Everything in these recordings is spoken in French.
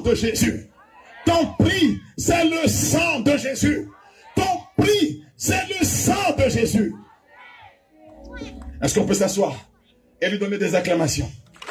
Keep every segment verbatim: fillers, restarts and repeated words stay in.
de Jésus. Ton prix, c'est le sang de Jésus. Ton prix, c'est le sang de Jésus. Est-ce qu'on peut s'asseoir et lui donner des acclamations?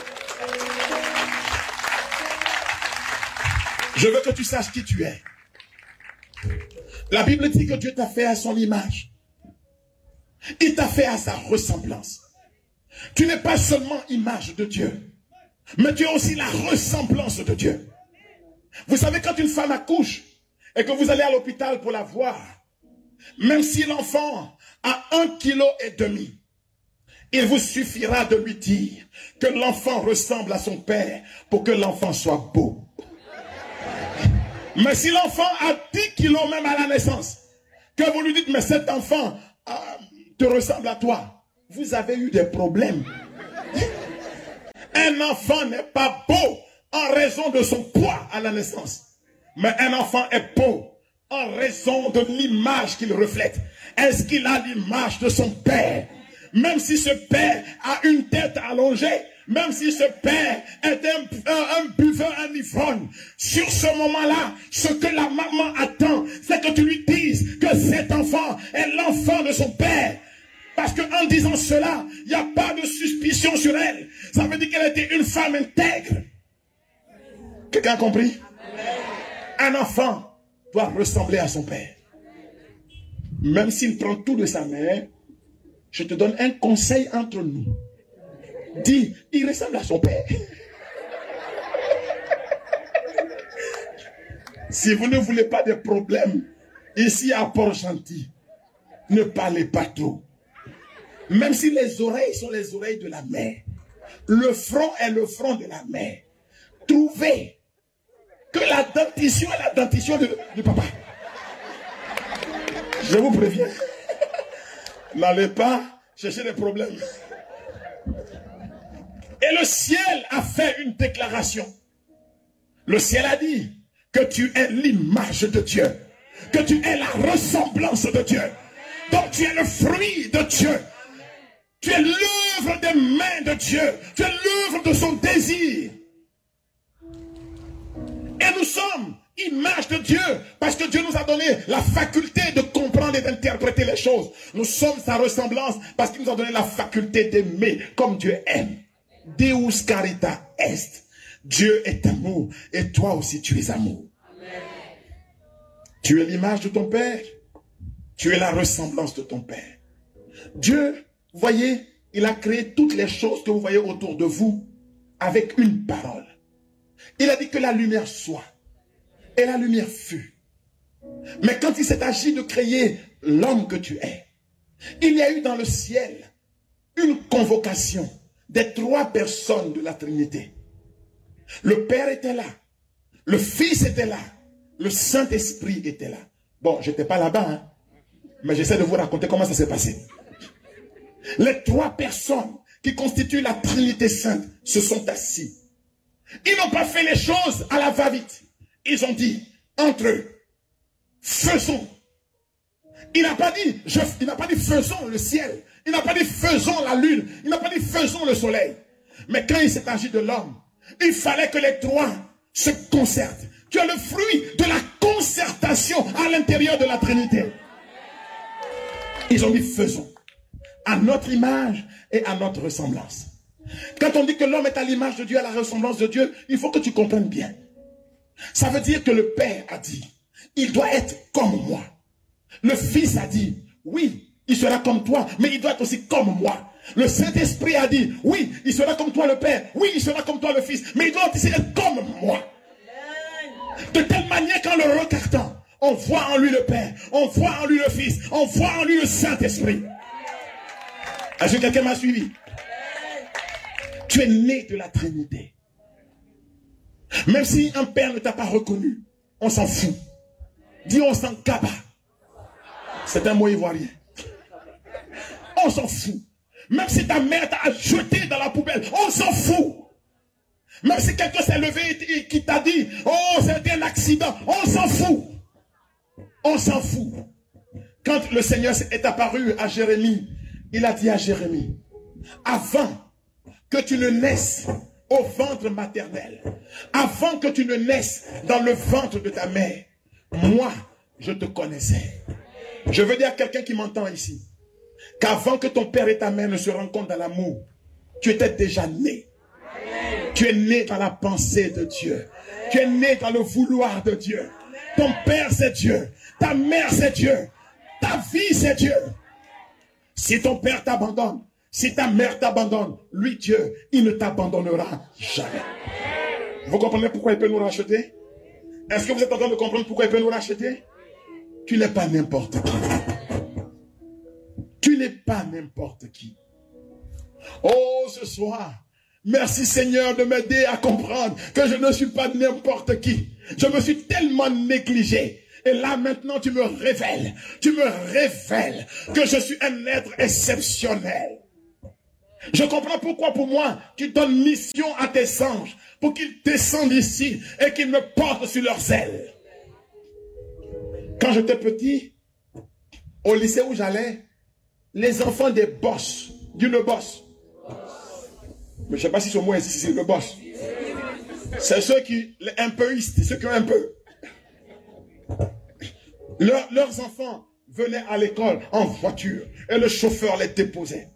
Je veux que tu saches qui tu es. La Bible dit que Dieu t'a fait à son image. Il t'a fait à sa ressemblance. Tu n'es pas seulement image de Dieu, mais tu es aussi la ressemblance de Dieu. Vous savez, quand une femme accouche et que vous allez à l'hôpital pour la voir, même si l'enfant a un kilo et demi, il vous suffira de lui dire que l'enfant ressemble à son père pour que l'enfant soit beau. Mais si l'enfant a dix kilos même à la naissance, que vous lui dites, mais cet enfant euh, te ressemble à toi, vous avez eu des problèmes. Un enfant n'est pas beau en raison de son poids à la naissance. Mais un enfant est beau en raison de l'image qu'il reflète. Est-ce qu'il a l'image de son père? Même si ce père a une tête allongée, même si ce père est un, un, un buveur, un ivrogne, sur ce moment-là, ce que la maman attend, c'est que tu lui dises que cet enfant est l'enfant de son père. Parce qu'en disant cela, il n'y a pas de suspicion sur elle. Ça veut dire qu'elle était une femme intègre. Quelqu'un a compris? Un enfant doit ressembler à son père. Même s'il prend tout de sa mère, je te donne un conseil entre nous. Dis, il ressemble à son père. Si vous ne voulez pas de problème, ici à Port-Gentil, ne parlez pas trop. Même si les oreilles sont les oreilles de la mère, le front est le front de la mère. Trouvez que la dentition est la dentition de, du papa. Je vous préviens. N'allez pas chercher des problèmes. Et le ciel a fait une déclaration. Le ciel a dit que tu es l'image de Dieu, que tu es la ressemblance de Dieu. Donc tu es le fruit de Dieu. Tu es l'œuvre des mains de Dieu. Tu es l'œuvre de son désir. Et nous sommes image de Dieu parce que Dieu nous a donné la faculté de comprendre et d'interpréter les choses. Nous sommes sa ressemblance parce qu'il nous a donné la faculté d'aimer comme Dieu aime. Deus carita est. Dieu est amour et toi aussi tu es amour. Amen. Tu es l'image de ton Père. Tu es la ressemblance de ton Père. Dieu, vous voyez, il a créé toutes les choses que vous voyez autour de vous avec une parole. Il a dit que la lumière soit. Et la lumière fut. Mais quand il s'est agi de créer l'homme que tu es, il y a eu dans le ciel une convocation des trois personnes de la Trinité. Le Père était là, le Fils était là, le Saint-Esprit était là. Bon, je n'étais pas là-bas, hein, mais j'essaie de vous raconter comment ça s'est passé. Les trois personnes qui constituent la Trinité Sainte se sont assis. Ils n'ont pas fait les choses à la va-vite. Ils ont dit, entre eux, faisons. Il n'a pas dit, je, il n'a pas dit faisons le ciel. Il n'a pas dit faisons la lune. Il n'a pas dit faisons le soleil. Mais quand il s'est agi de l'homme, il fallait que les trois se concertent. Tu as le fruit de la concertation à l'intérieur de la Trinité. Ils ont dit faisons. À notre image et à notre ressemblance. Quand on dit que l'homme est à l'image de Dieu, à la ressemblance de Dieu, il faut que tu comprennes bien. Ça veut dire que le Père a dit, il doit être comme moi. Le Fils a dit, oui, il sera comme toi, mais il doit être aussi comme moi. Le Saint-Esprit a dit, oui, il sera comme toi le Père, oui, il sera comme toi le Fils, mais il doit aussi être comme moi. De telle manière qu'en le regardant, on voit en lui le Père, on voit en lui le Fils, on voit en lui le Saint-Esprit. Est-ce que quelqu'un m'a suivi? Tu es né de la Trinité. Même si un père ne t'a pas reconnu, on s'en fout. Dis on s'en cabas. C'est un mot ivoirien. On s'en fout. Même si ta mère t'a jeté dans la poubelle, on s'en fout. Même si quelqu'un s'est levé et qui t'a dit, oh c'était un accident, on s'en fout. On s'en fout. Quand le Seigneur est apparu à Jérémie, il a dit à Jérémie, avant que tu ne naisses, au ventre maternel, avant que tu ne naisses dans le ventre de ta mère, moi, je te connaissais. Je veux dire à quelqu'un qui m'entend ici, qu'avant que ton père et ta mère ne se rencontrent dans l'amour, tu étais déjà né. Tu es né dans la pensée de Dieu. Tu es né dans le vouloir de Dieu. Ton père, c'est Dieu. Ta mère, c'est Dieu. Ta vie, c'est Dieu. Si ton père t'abandonne, si ta mère t'abandonne, lui, Dieu, il ne t'abandonnera jamais. Vous comprenez pourquoi il peut nous racheter? Est-ce que vous êtes en train de comprendre pourquoi il peut nous racheter? Tu n'es pas n'importe qui. Tu n'es pas n'importe qui. Oh, ce soir, merci Seigneur de m'aider à comprendre que je ne suis pas n'importe qui. Je me suis tellement négligé. Et là maintenant tu me révèles, tu me révèles que je suis un être exceptionnel. Je comprends pourquoi pour moi tu donnes mission à tes anges pour qu'ils descendent ici et qu'ils me portent sur leurs ailes. Quand j'étais petit, au lycée où j'allais, les enfants des boss, d'une boss, mais je ne sais pas si c'est moi ici, c'est le boss. C'est ceux qui, les un peuistes, ceux qui ont un peu. Leur, leurs enfants venaient à l'école en voiture et le chauffeur les déposait.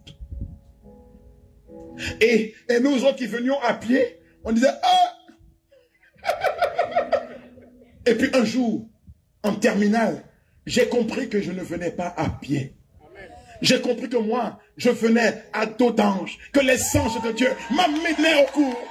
Et, et nous autres qui venions à pied, on disait ah! Et puis un jour, en terminale, j'ai compris que je ne venais pas à pied. J'ai compris que moi, je venais à dos d'ange, que les anges de Dieu m'amenaient au cours.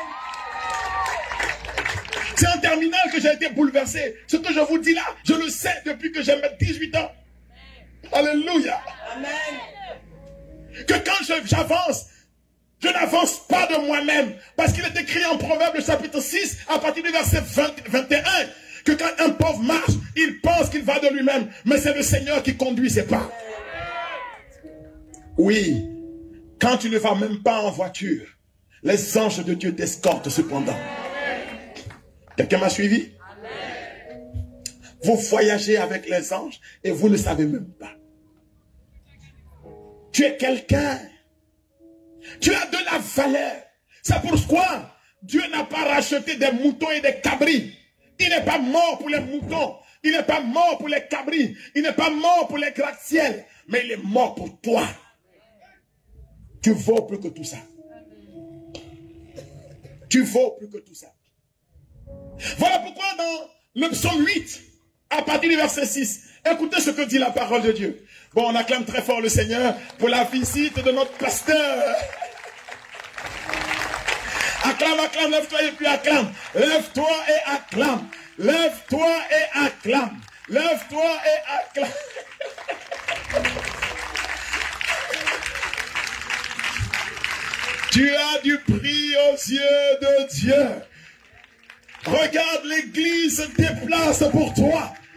C'est en terminale que j'ai été bouleversé. Ce que je vous dis là, je le sais depuis que j'ai mes dix-huit ans. Alléluia. Amen. Que quand j'avance, je n'avance pas de moi-même. Parce qu'il est écrit en Proverbe chapitre six, à partir du verset vingt, vingt et un, que quand un pauvre marche, il pense qu'il va de lui-même. Mais c'est le Seigneur qui conduit ses pas. Oui, quand tu ne vas même pas en voiture, les anges de Dieu t'escortent cependant. Quelqu'un m'a suivi? Vous voyagez avec les anges et vous ne savez même pas. Tu es quelqu'un. Tu as de la valeur. C'est pourquoi Dieu n'a pas racheté des moutons et des cabris. Il n'est pas mort pour les moutons. Il n'est pas mort pour les cabris. Il n'est pas mort pour les gratte-ciel. Mais il est mort pour toi. Tu vaux plus que tout ça. Tu vaux plus que tout ça. Voilà pourquoi dans le psaume huit, à partir du verset six, écoutez ce que dit la parole de Dieu. Bon, on acclame très fort le Seigneur pour la visite de notre pasteur. Acclame, acclame, lève-toi et puis acclame. Lève-toi et acclame. Lève-toi et acclame. Lève-toi et acclame. Tu as du prix aux yeux de Dieu. Regarde, l'église se déplace pour toi.